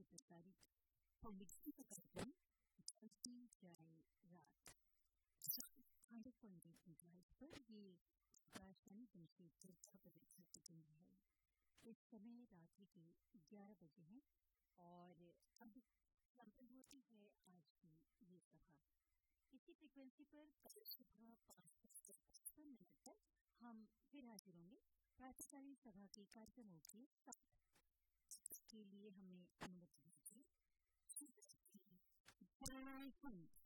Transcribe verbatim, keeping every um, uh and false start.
से प्रसारित पंडित जी का कार्यक्रम चलती जाए रात हंड्रेड पॉइंट एट मेगाहर्ट्ज पर ये आकाशवाणी जमशेदपुर का प्रसारित केंद्र है। इस समय रात्रि के ग्यारह बजे हैं और अब संपन्न होती है आज की ये सभा। इसी फ्रिक्वेंसी पर कल सुबह पाँच बजकर पचपन मिनट पर हम फिर हाजिर होंगे प्रातःकालीन सभा के कार्यक्रमों के साथ। के लिए हमें अनुमति दीजिए।